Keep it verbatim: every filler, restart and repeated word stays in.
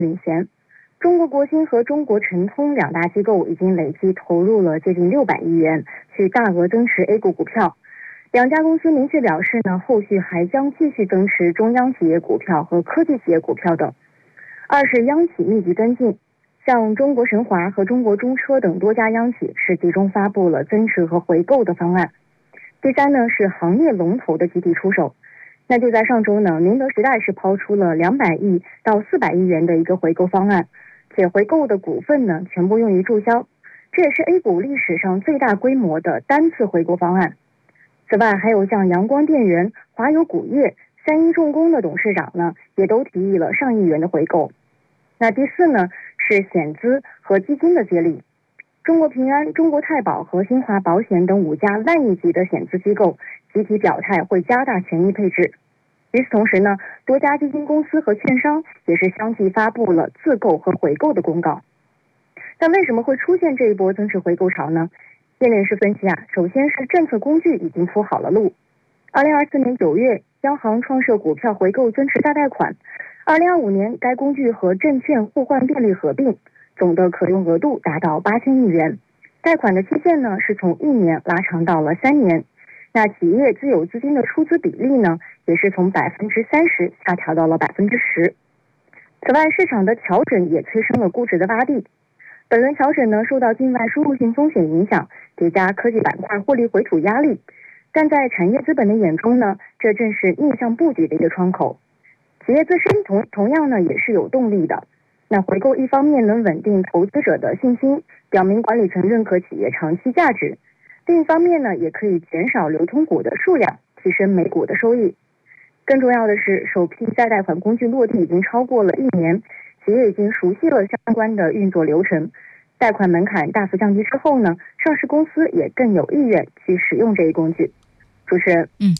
领衔。中国国新和中国诚通两大机构已经累计投入了接近六百亿元去大额增持 A 股股票。两家公司明确表示呢，后续还将继续增持中央企业股票和科技企业股票等。二是央企密集跟进，像中国神华和中国中车等多家央企是集中发布了增持和回购的方案。第三呢，是行业龙头的集体出手。那就在上周呢，宁德时代是抛出了两百亿到四百亿元的一个回购方案，且回购的股份呢全部用于注销，这也是 A 股历史上最大规模的单次回购方案。此外，还有像阳光电源、华友钴业、三一重工的董事长呢，也都提议了上亿元的回购。那第四呢，是险资和基金的接力。中国平安、中国太保和新华保险等五家万亿级的险资机构集体表态会加大权益配置。与此同时呢，多家基金公司和券商也是相继发布了自购和回购的公告。但为什么会出现这一波增持回购潮呢？业内人士分析啊，首先是政策工具已经铺好了路。二零二四年九月，央行创设股票回购增持大贷款。二零二五年，该工具和证券互换便利合并，总的可用额度达到八千亿元。贷款的期限呢，是从一年拉长到了三年。那企业自有资金的出资比例呢，也是从百分之三十下调到了百分之十。此外，市场的调整也催生了估值的洼地。本轮调整呢，受到境外输入性风险影响，叠加科技板块获利回吐压力。但在产业资本的眼中呢，这正是逆向布局的一个窗口。企业自身同同样呢也是有动力的。那回购一方面能稳定投资者的信心，表明管理层认可企业长期价值；另一方面呢，也可以减少流通股的数量，提升每股的收益。更重要的是，首批再贷款工具落地已经超过了一年，企业已经熟悉了相关的运作流程，贷款门槛大幅降低之后呢，上市公司也更有意愿去使用这一工具。主持人。 嗯，